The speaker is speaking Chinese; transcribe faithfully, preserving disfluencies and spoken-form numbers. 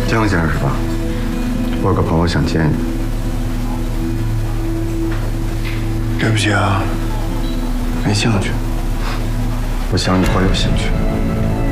江先生是吧？我有个朋友想见你。 对不起啊，没兴趣。 我想你会有兴趣。